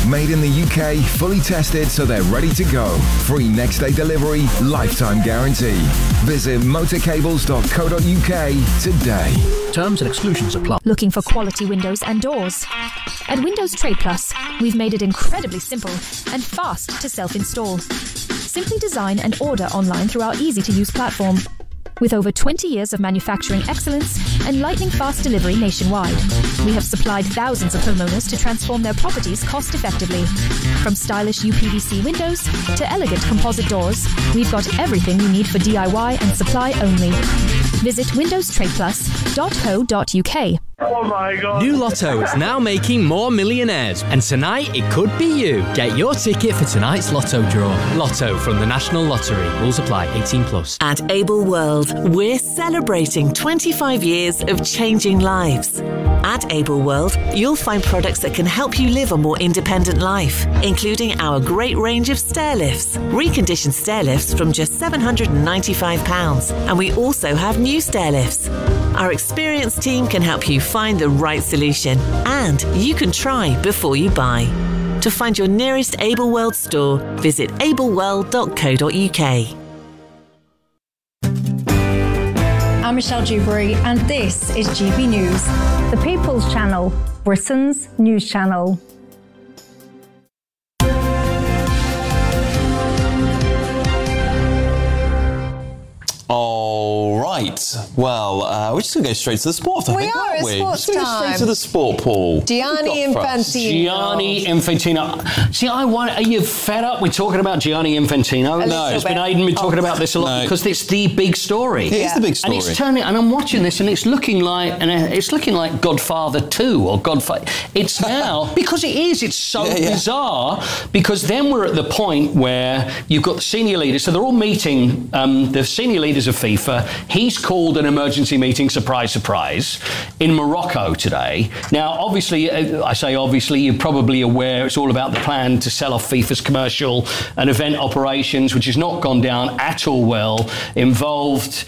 Made in the UK, fully tested so they're ready to go. Free next day delivery, lifetime guarantee. Visit motorcables.co.uk today. Terms and exclusions apply. Looking for quality windows and doors? At Windows Trade Plus, we've made it incredibly simple and fast to self-install. Simply design and order online through our easy-to-use platform. With over 20 years of manufacturing excellence and lightning-fast delivery nationwide, we have supplied thousands of homeowners to transform their properties cost-effectively. From stylish UPVC windows to elegant composite doors, we've got everything you need for DIY and supply only. Visit windowstradeplus.co.uk. Oh my God. New Lotto is now making more millionaires, and tonight it could be you. Get your ticket for tonight's Lotto draw. Lotto from the National Lottery. Rules apply. 18+. At Able World, we're celebrating 25 years of changing lives. At Able World, you'll find products that can help you live a more independent life, including our great range of stair lifts, reconditioned stair lifts from just £795, and we also have new stair lifts. Our experienced team can help you find the right solution, and you can try before you buy. To find your nearest Able World store, visit ableworld.co.uk. I'm Michelle Dewberry, and this is GB News, the People's Channel, Britain's news channel. All right. Well, we're just going to go straight to the sport, We are at sports time. time. Straight to the sport, Paul. Gianni Infantino. Gianni Infantino. See, are you fed up with talking about Gianni Infantino? No. It's been Aidan been talking about this a lot because it's the big story. It is the big story. And it's turning, and I'm watching this, and it's looking like Godfather 2 or Godfather. It's now because it is. It's so bizarre because then we're at the point where you've got the senior leaders, so they're all meeting. The senior leaders of FIFA. He's called an emergency meeting, surprise, surprise, in Morocco today. Now, obviously, I say obviously, you're probably aware it's all about the plan to sell off FIFA's commercial and event operations, which has not gone down at all well. Involved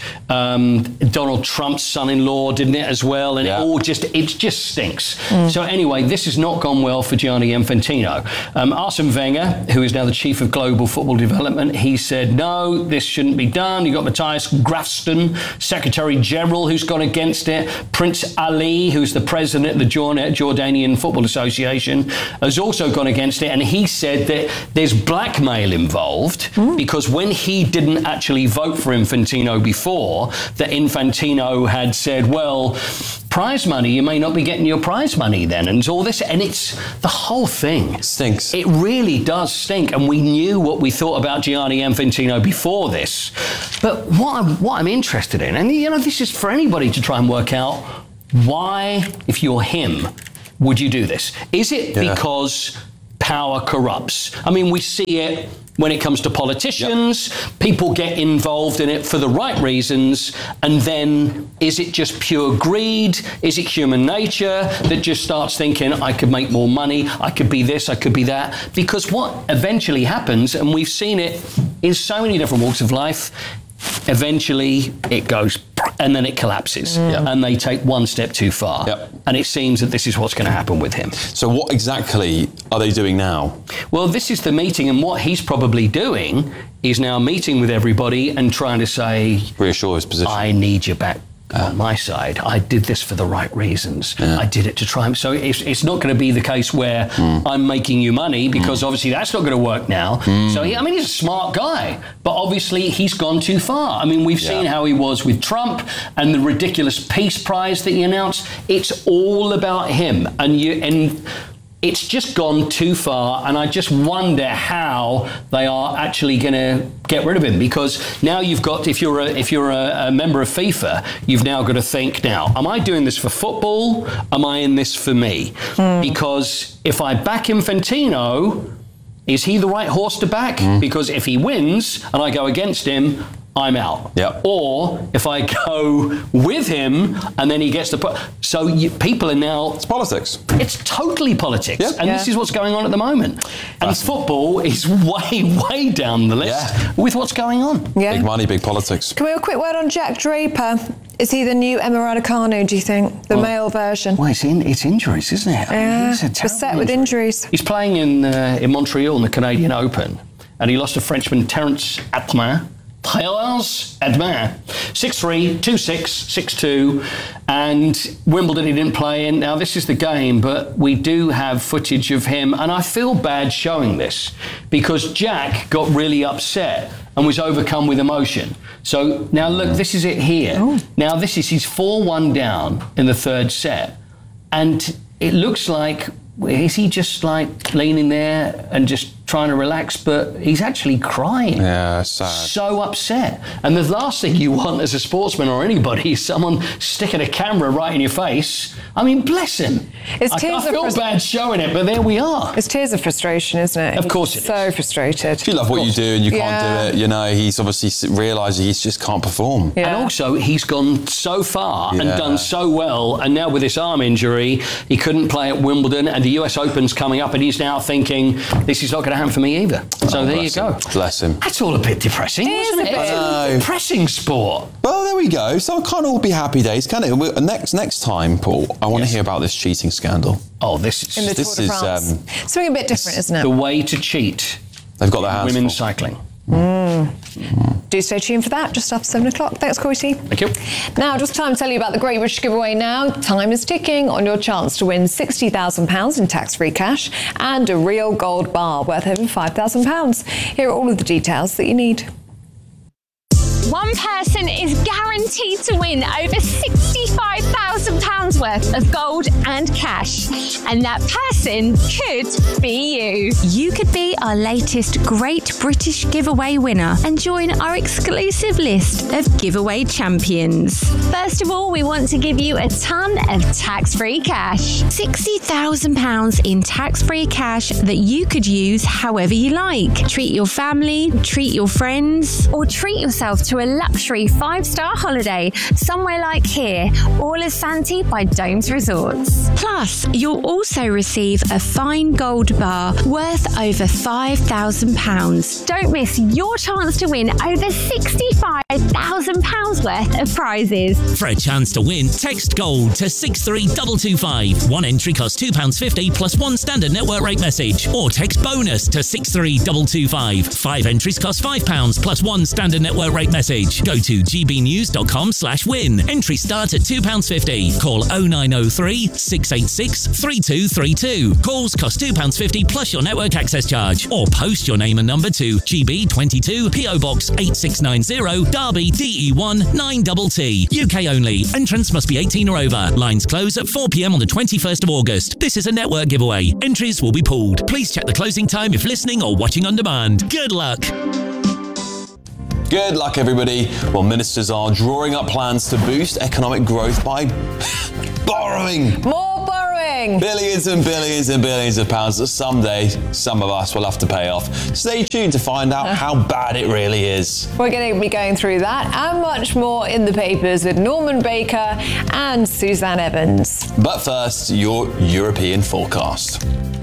Donald Trump's son-in-law, didn't it, as well? And it just stinks. So anyway, this has not gone well for Gianni Infantino. Arsene Wenger, who is now the chief of global football development, he said, no, this shouldn't be done. You've got Matthias Grafston, Secretary General, who's gone against it. Prince Ali, who's the president of the Jordanian Football Association, has also gone against it. And he said that there's blackmail involved because when he didn't actually vote for Infantino before, that Infantino had said, well, prize money, you may not be getting your prize money then, and all this, and it's the whole thing. It stinks. It really does stink, and we knew what we thought about Gianni Infantino before this. But what I'm interested in, and this is for anybody to try and work out, why, if you're him, would you do this? Is it because power corrupts? I mean, we see it when it comes to politicians. People get involved in it for the right reasons, and then is it just pure greed? Is it human nature that just starts thinking, I could make more money, I could be this, I could be that? Because what eventually happens, and we've seen it in so many different walks of life, eventually it goes and then it collapses and they take one step too far. And it seems that this is what's going to happen with him. So what exactly are they doing now? Well, this is the meeting, and what he's probably doing is now meeting with everybody and trying to say, reassure his position. I need you back on my side. I did this for the right reasons. I did it to try and... So it's not going to be the case where I'm making you money, because obviously that's not going to work now. So he's a smart guy, but obviously he's gone too far. I mean, we've seen how he was with Trump and the ridiculous peace prize that he announced. It's all about him, and it's just gone too far, and I just wonder how they are actually going to get rid of him, because now you've got, if you're a member of FIFA, you've now got to think, now, am I doing this for football? Am I in this for me? Because if I back Infantino, is he the right horse to back? Because if he wins and I go against him, I'm out. Yep. Or if I go with him and then he gets the... So people are now... It's politics. It's totally politics. Yeah. And this is what's going on at the moment. And football is way, way down the list with what's going on. Yeah. Big money, big politics. Can we have a quick word on Jack Draper? Is he the new Emma Raducanu, do you think? The male version? Well, it's injuries, isn't it? Yeah, He's a beset with injuries. He's playing in Montreal in the Canadian Open, and he lost to Frenchman Terence Atman. 6-3, 2-6, 6-2, and Wimbledon he didn't play in. Now, this is the game, but we do have footage of him, and I feel bad showing this because Jack got really upset and was overcome with emotion. So now look, this is it here. Oh. Now this is his 4-1 down in the third set, and it looks like, is he just like leaning there and just trying to relax, but he's actually crying. Yeah, sad. So upset. And the last thing you want as a sportsman or anybody is someone sticking a camera right in your face. I mean, bless him. I feel bad showing it, but there we are. It's tears of frustration, isn't it? Of course it is. So frustrated. If you love what you do and you can't do it, you know, he's obviously realising he just can't perform. Yeah. And also, he's gone so far and done so well, and now with this arm injury, he couldn't play at Wimbledon, and the US Open's coming up, and he's now thinking, this is not going to happen for me either. So there you go. Bless him. That's all a bit depressing, isn't it? It's a depressing sport. Well, there we go. So it can't all be happy days, can it? Next time, Paul, I want to hear about this cheating scandal. Oh, this is... In the Tour de France. Something a bit different, isn't it? The way to cheat. They've got their hands Women's full. cycling. Do stay tuned for that, just after 7 o'clock. Thanks, Corey T. Thank you. Now, just time to tell you about the Great British Giveaway now. Time is ticking on your chance to win £60,000 in tax-free cash and a real gold bar worth over £5,000. Here are all of the details that you need. One person is guaranteed to win over £65,000 worth of gold and cash. And that person could be you. You could be our latest Great British Giveaway winner and join our exclusive list of giveaway champions. First of all, we want to give you a ton of tax-free cash. £60,000 in tax-free cash that you could use however you like. Treat your family, treat your friends, or treat yourself to a luxury 5-star holiday somewhere like here, Orla Santi by Domes Resorts. Plus, you'll also receive a fine gold bar worth over £5,000. Don't miss your chance to win over £65,000 worth of prizes. For a chance to win, text GOLD to 63225. One entry costs £2.50 plus one standard network rate message. Or text BONUS to 63225. 5 entries cost £5 plus one standard network rate message. Go to gbnews.com/win. Entry start at £2.50. Call 0903 686 3232. Calls cost £2.50 plus your network access charge. Or post your name and number to GB22 PO Box 8690 Derby DE1 9TT. UK only. Entrance must be 18 or over. Lines close at 4 p.m. on the 21st of August. This is a network giveaway. Entries will be pooled. Please check the closing time if listening or watching on demand. Good luck. Good luck, everybody. Well, ministers are drawing up plans to boost economic growth by borrowing. More borrowing. Billions and billions and billions of pounds that someday some of us will have to pay off. Stay tuned to find out how bad it really is. We're going to be going through that and much more in the papers with Norman Baker and Suzanne Evans. But first, your European forecast.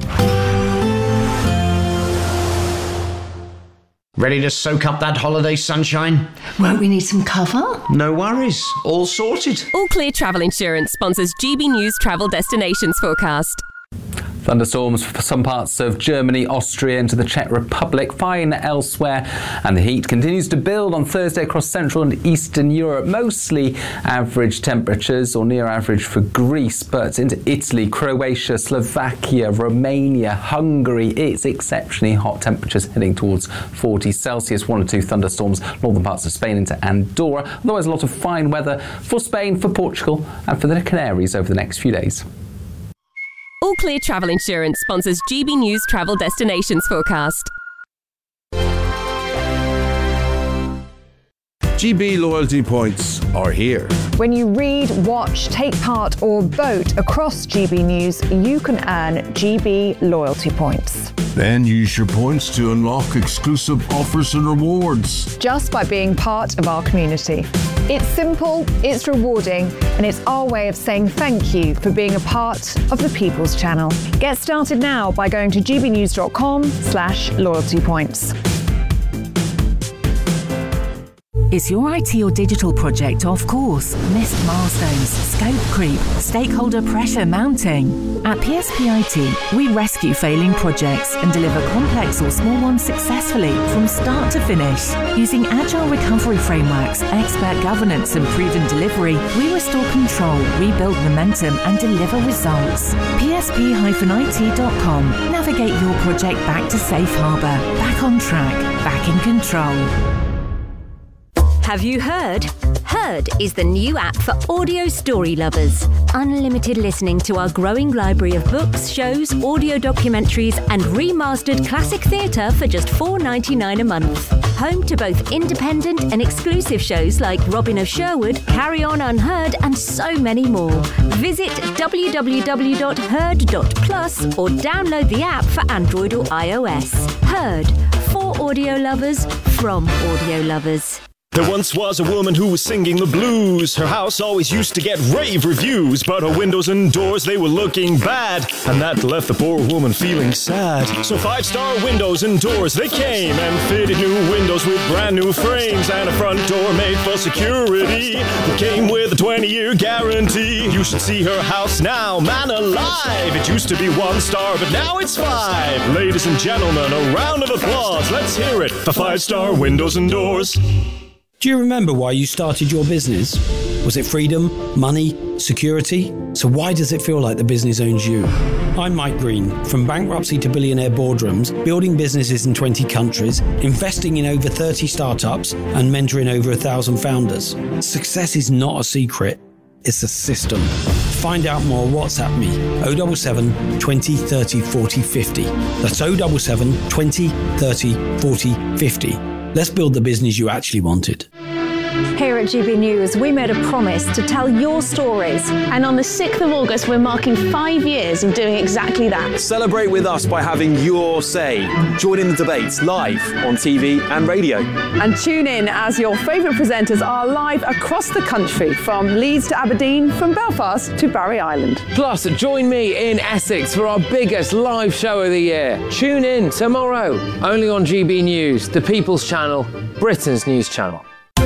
Ready to soak up that holiday sunshine? Won't we need some cover? No worries, all sorted. All Clear Travel Insurance sponsors GB News Travel Destinations Forecast. Thunderstorms for some parts of Germany, Austria into the Czech Republic, fine elsewhere, and the heat continues to build on Thursday across Central and Eastern Europe. Mostly average temperatures or near average for Greece, but into Italy, Croatia, Slovakia, Romania, Hungary, it's exceptionally hot temperatures heading towards 40 Celsius. 1 or 2 thunderstorms, northern parts of Spain into Andorra. Otherwise, a lot of fine weather for Spain, for Portugal, and for the Canaries over the next few days. All Clear Travel Insurance sponsors GB News Travel Destinations Forecast. GB loyalty points are here. When you read, watch, take part or vote across GB News, you can earn GB loyalty points. Then use your points to unlock exclusive offers and rewards. Just by being part of our community. It's simple, it's rewarding, and it's our way of saying thank you for being a part of the People's Channel. Get started now by going to gbnews.com/loyalty points. Is your IT or digital project off course? Missed milestones, scope creep, stakeholder pressure mounting? At PSP IT, we rescue failing projects and deliver complex or small ones successfully from start to finish. Using agile recovery frameworks, expert governance and proven delivery, we restore control, rebuild momentum and deliver results. PSP-IT.com. Navigate your project back to safe harbour, back on track, back in control. Have you heard? Heard is the new app for audio story lovers. Unlimited listening to our growing library of books, shows, audio documentaries, and remastered classic theatre for just $4.99 a month. Home to both independent and exclusive shows like Robin of Sherwood, Carry On Unheard, and so many more. Visit www.heard.plus or download the app for Android or iOS. Heard, for audio lovers, from audio lovers. There once was a woman who was singing the blues. Her house always used to get rave reviews, but her windows and doors, they were looking bad, and that left the poor woman feeling sad. So 5-star windows and doors, they came and fitted new windows with brand new frames and a front door made for security. It came with a 20-year guarantee. You should see her house now, man alive. It used to be 1 star, but now it's 5. Ladies and gentlemen, a round of applause. Let's hear it for 5-star windows and doors. Do you remember why you started your business? Was it freedom, money, security? So why does it feel like the business owns you? I'm Mike Green. From bankruptcy to billionaire boardrooms, building businesses in 20 countries, investing in over 30 startups, and mentoring over 1,000 founders. Success is not a secret, it's a system. To find out more, WhatsApp me 077 20 30 40 50. That's 077 20 30 40 50. Let's build the business you actually wanted. Here at GB News, we made a promise to tell your stories. And on the 6th of August, we're marking 5 years of doing exactly that. Celebrate with us by having your say. Join in the debates live on TV and radio. And tune in as your favourite presenters are live across the country, from Leeds to Aberdeen, from Belfast to Barry Island. Plus, join me in Essex for our biggest live show of the year. Tune in tomorrow, only on GB News, the People's Channel, Britain's news channel.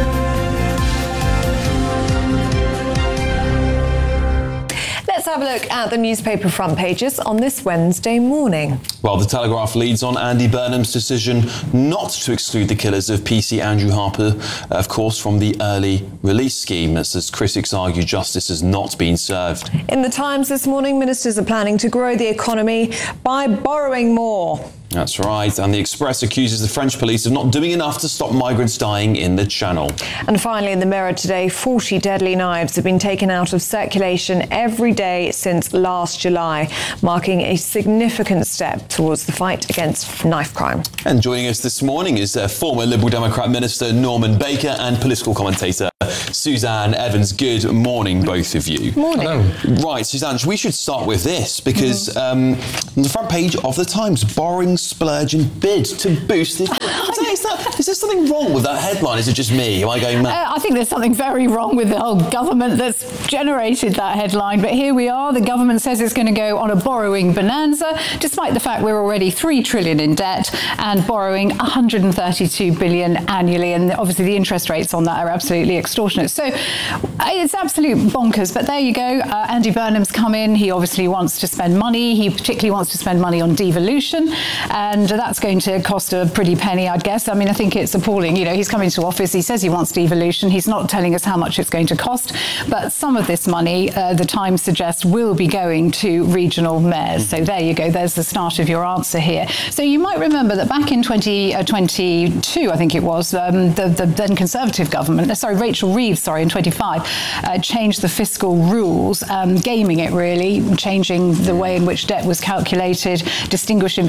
Let's have a look at the newspaper front pages on this Wednesday morning. Well, the Telegraph leads on Andy Burnham's decision not to exclude the killers of PC Andrew Harper, of course, from the early release scheme, as critics argue justice has not been served. In the Times this morning, ministers are planning to grow the economy by borrowing more. That's right, and the Express accuses the French police of not doing enough to stop migrants dying in the Channel. And finally, in the Mirror today, 40 deadly knives have been taken out of circulation every day since last July, marking a significant step towards the fight against knife crime. And joining us this morning is former Liberal Democrat Minister Norman Baker and political commentator Suzanne Evans. Good morning, both of you. Morning. Hello. Right, Suzanne, we should start with this, because on the front page of the Times, borrowing, splurge and bid to boost the... Is there something wrong with that headline? Is it just me? Am I going mad? I think there's something very wrong with the whole government that's generated that headline. But here we are. The government says it's going to go on a borrowing bonanza, despite the fact we're already $3 trillion in debt and borrowing $132 billion annually. And obviously the interest rates on that are absolutely extortionate. So it's absolute bonkers. But there you go. Andy Burnham's come in. He obviously wants to spend money. He particularly wants to spend money on devolution. And that's going to cost a pretty penny, I'd guess. I mean, I think it's appalling. You know, he's coming to office. He says he wants devolution. He's not telling us how much it's going to cost. But some of this money, the Times suggests, will be going to regional mayors. So there you go. There's the start of your answer here. So you might remember that back in 2022, I think it was, the then Conservative government, Rachel Reeves, in 25, changed the fiscal rules, gaming it really, changing the way in which debt was calculated, distinguishing between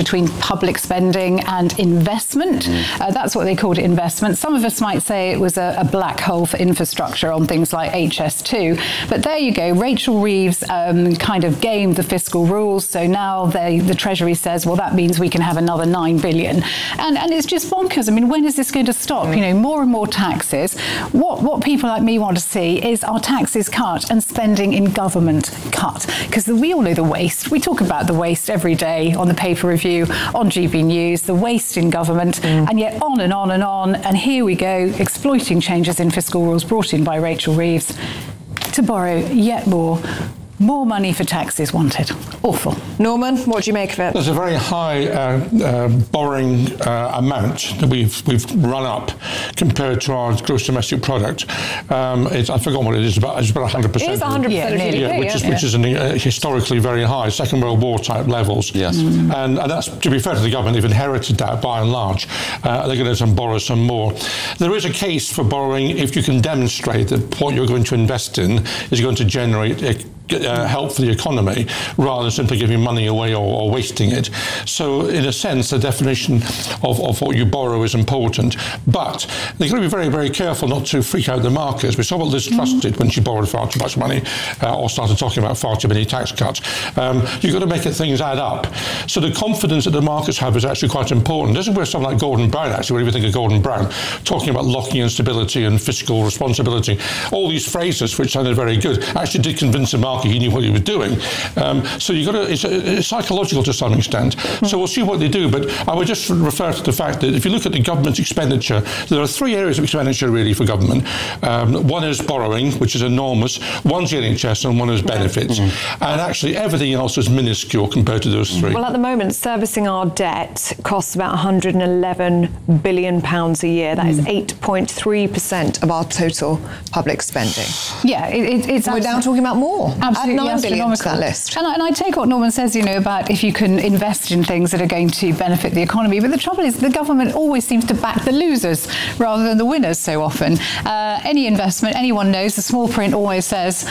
public spending and investment. That's what they called it, investment. Some of us might say it was a black hole for infrastructure on things like HS2. But there you go. Rachel Reeves kind of gamed the fiscal rules. So now the Treasury says, well, that means we can have another 9 billion. And it's just bonkers. I mean, when is this going to stop? You know, more and more taxes. What people like me want to see is our taxes cut and spending in government cut. Because we all know the waste. We talk about the waste every day on the paper review, on GB News, the waste in government, and yet on and on and on. And here we go, exploiting changes in fiscal rules brought in by Rachel Reeves to borrow yet more money for taxes wanted. Awful. Norman, what do you make of it? There's a very high borrowing amount that we've run up compared to our gross domestic product. I forgot what it is, it's about 100%. It is 100% of GDP, which is historically very high, Second World War type levels. Yes. And that's, to be fair to the government, they've inherited that by and large. They're going to borrow some more. There is a case for borrowing if you can demonstrate that what you're going to invest in is going to generate help for the economy rather than simply giving money away or wasting it. So in a sense, the definition of what you borrow is important, but they've got to be very, very careful not to freak out the markets. We saw what Liz Truss did when she borrowed far too much money or started talking about far too many tax cuts. You've got to make things add up. So the confidence that the markets have is actually quite important. This is where someone like Gordon Brown, actually, what do you think of Gordon Brown, talking about locking in stability and fiscal responsibility, all these phrases which sounded very good, actually did convince the market he knew what he was doing. So you've got to, it's psychological to some extent. So we'll see what they do, but I would just refer to the fact that if you look at the government expenditure, there are 3 areas of expenditure really for government. One is borrowing, which is enormous, one's the NHS and one is benefits. And actually everything else is minuscule compared to those 3. Well, at the moment, servicing our debt costs about £111 billion a year. That is 8.3% of our total public spending. Yeah, it's we're now talking about more. Absolutely. $9 billion to that list. And I take what Norman says, about if you can invest in things that are going to benefit the economy. But the trouble is the government always seems to back the losers rather than the winners so often. Any investment, anyone knows, the small print always says,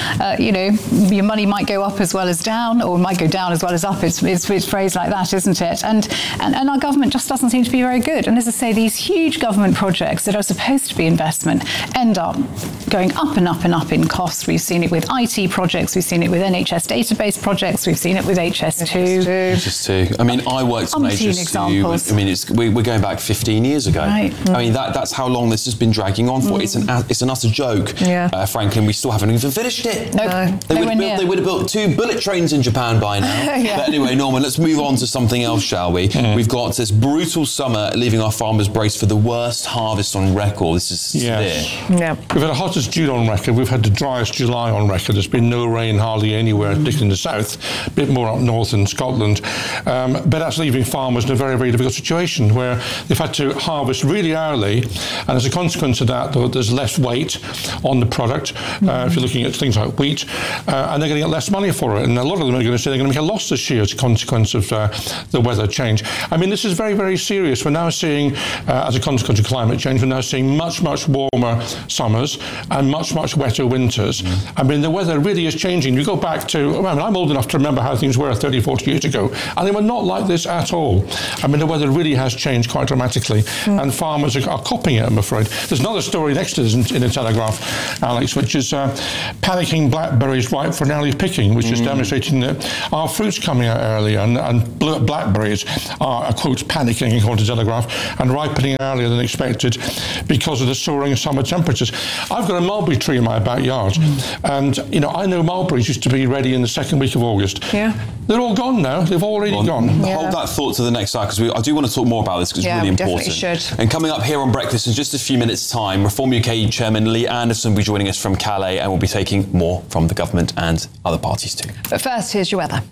your money might go up as well as down, or might go down as well as up. It's phrased like that, isn't it? And our government just doesn't seem to be very good. And as I say, these huge government projects that are supposed to be investment end up going up and up and up in cost. We've seen it with IT projects. We've seen it with NHS database projects. We've seen it with HS2. HS2. I mean, I worked on HS2. I mean, we're going back 15 years ago. Right. I mean, that's how long this has been dragging on for. It's an utter joke, frankly, and we still haven't even finished it. Nope. They would have built 2 bullet trains in Japan by now. But anyway, Norman, let's move on to something else, shall we? We've got this brutal summer leaving our farmers braced for the worst harvest on record. This is severe. Yeah. We've had the hottest June on record. We've had the driest July on record. There's been no rain hardly anywhere, particularly in the south, a bit more up north in Scotland. But that's leaving farmers in a very, very difficult situation where they've had to harvest really early, and as a consequence of that, there's less weight on the product, if you're looking at things like wheat, and they're going to get less money for it. And a lot of them are going to say they're going to make a loss this year as a consequence of the weather change. I mean, this is very, very serious. We're now seeing, as a consequence of climate change, we're now seeing much, much warmer summers and much, much wetter winters. I mean, the weather really is changing. You go back to, I'm old enough to remember how things were 30, 40 years ago, and they were not like this at all. I mean, the weather really has changed quite dramatically, and farmers are copying it, I'm afraid. There's another story next to this in the Telegraph, Alex, which is panicking blackberries ripe for an early picking, which is demonstrating that our fruit's coming out early, and blackberries are, quote, panicking, according to Telegraph, and ripening earlier than expected because of the soaring summer temperatures. I've got a mulberry tree in my backyard, and, I know mulberries used to be ready in the second week of August. Yeah. They're all gone now. They've already gone. Hold that thought to the next side, because I do want to talk more about this, because it's really important. Definitely should. And coming up here on Breakfast in just a few minutes' time, Reform UK Chairman Lee Anderson will be joining us from Calais, and we'll be taking more from the government and other parties too. But first, here's your weather.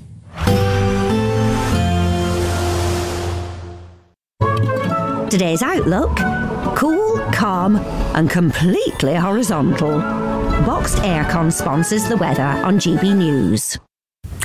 Today's outlook: cool, calm and completely horizontal. Boxed Aircon sponsors the weather on GB News.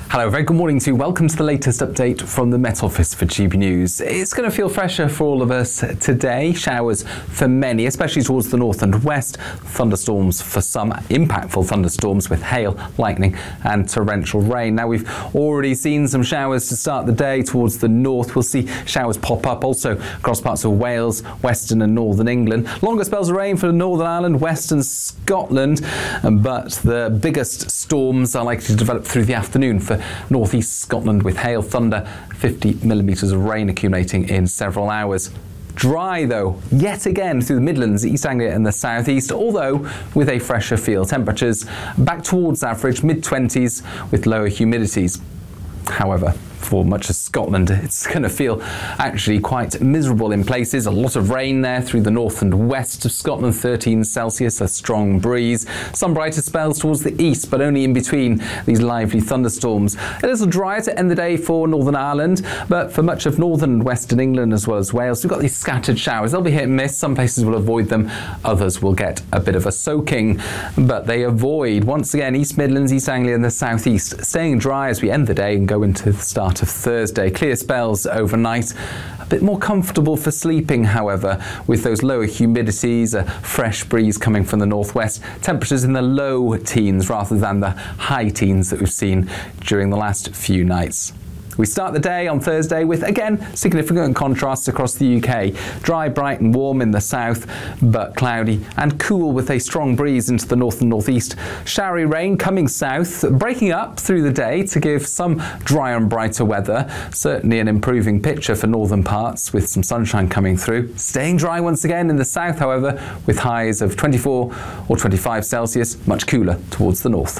Hello, very good morning to you. Welcome to the latest update from the Met Office for GB News. It's going to feel fresher for all of us today. Showers for many, especially towards the north and west. Thunderstorms for some, impactful thunderstorms with hail, lightning and torrential rain. Now, we've already seen some showers to start the day towards the north. We'll see showers pop up also across parts of Wales, western and northern England. Longer spells of rain for Northern Ireland, western Scotland, but the biggest storms are likely to develop through the afternoon for northeast Scotland with hail, thunder, 50 millimetres of rain accumulating in several hours. Dry though, yet again through the Midlands, East Anglia and the southeast, although with a fresher feel. Temperatures back towards average, mid-20s with lower humidities. However, for much of Scotland, it's going to feel actually quite miserable in places. A lot of rain there through the north and west of Scotland, 13 Celsius, a strong breeze. Some brighter spells towards the east, but only in between these lively thunderstorms. A little drier to end the day for Northern Ireland, but for much of northern and western England as well as Wales, we've got these scattered showers. They'll be hit and miss. Some places will avoid them. Others will get a bit of a soaking, but they avoid, once again, East Midlands, East Anglia and the southeast, staying dry as we end the day and go into the start of Thursday. Clear spells overnight. A bit more comfortable for sleeping, however, with those lower humidities, a fresh breeze coming from the northwest. Temperatures in the low teens rather than the high teens that we've seen during the last few nights. We start the day on Thursday with, again, significant contrasts across the UK. Dry, bright and warm in the south, but cloudy and cool with a strong breeze into the north and northeast. Showery rain coming south, breaking up through the day to give some drier and brighter weather. Certainly an improving picture for northern parts with some sunshine coming through. Staying dry once again in the south, however, with highs of 24 or 25 Celsius, much cooler towards the north.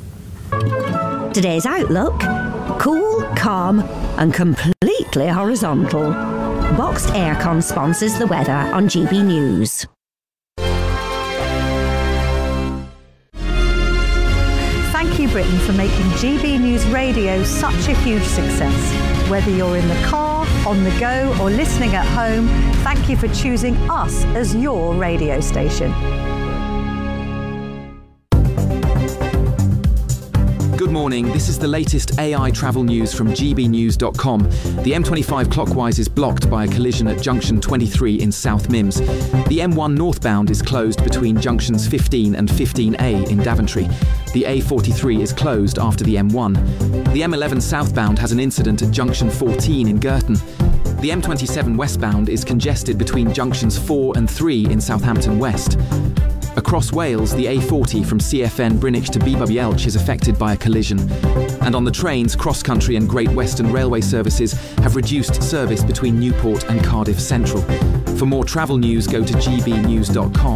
Today's outlook: cool, calm and completely horizontal. Boxed Aircon sponsors the weather on GB News. Thank you, Britain, for making GB News Radio such a huge success. Whether you're in the car, on the go or listening at home, thank you for choosing us as your radio station. Good morning, this is the latest AI travel news from gbnews.com. The M25 clockwise is blocked by a collision at junction 23 in South Mims. The M1 northbound is closed between junctions 15 and 15A in Daventry. The A43 is closed after the M1. The M11 southbound has an incident at junction 14 in Girton. The M27 westbound is congested between junctions 4 and 3 in Southampton West. Across Wales, the A40 from CFN Brynwich to Beebury Elch is affected by a collision. And on the trains, Cross Country and Great Western Railway services have reduced service between Newport and Cardiff Central. For more travel news, go to gbnews.com.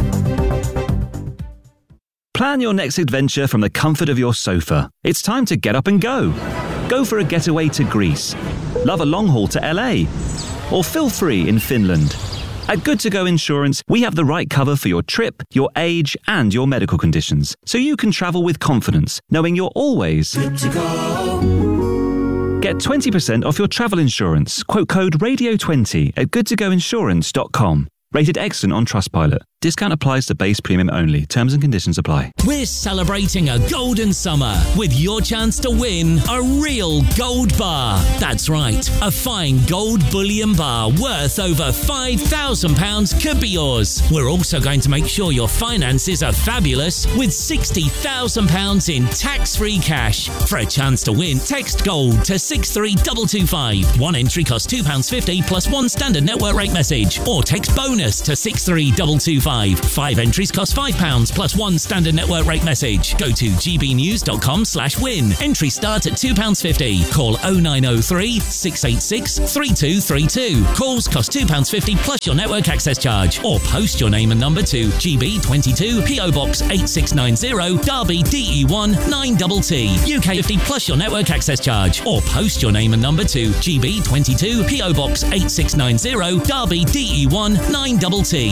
Plan your next adventure from the comfort of your sofa. It's time to get up and go. Go for a getaway to Greece. Love a long haul to LA. Or feel free in Finland. At Good To Go Insurance, we have the right cover for your trip, your age, and your medical conditions, so you can travel with confidence, knowing you're always good to go. Get 20% off your travel insurance. Quote code RADIO20 at goodtogoinsurance.com. Rated excellent on Trustpilot. Discount applies to base premium only. Terms and conditions apply. We're celebrating a golden summer with your chance to win a real gold bar. That's right, a fine gold bullion bar worth over £5,000 could be yours. We're also going to make sure your finances are fabulous with £60,000 in tax-free cash. For a chance to win, text GOLD to 63225. One entry costs £2.50 plus one standard network rate message. Or text BONUS to 63225. 5 entries cost £5 plus one standard network rate message. Go to gbnews.com/win. Entry start at £2.50. Call 0903 686 3232. Calls cost £2.50 plus your network access charge. Or post your name and number to GB22 PO Box 8690 Derby DE1 9TT. UK 50 plus your network access charge. Or post your name and number to GB22 PO Box 8690 Derby DE1 9TT.